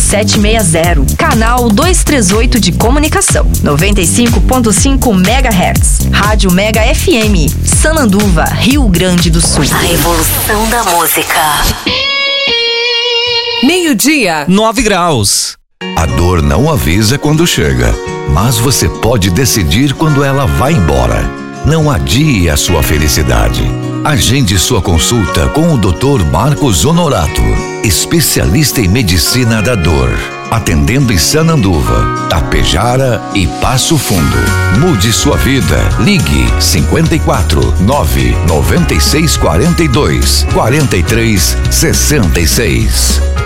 3760. Canal 238 de comunicação. 95.5 MHz. Rádio Mega FM. Sananduva, Rio Grande do Sul. A evolução da música. 12:09 9 graus. A dor não avisa quando chega, mas você pode decidir quando ela vai embora. Não adie a sua felicidade. Agende sua consulta com o Dr. Marcos Honorato, especialista em medicina da dor. Atendendo em Sananduva, Tapejara e Passo Fundo. Mude sua vida. Ligue 54 996 42 43 66.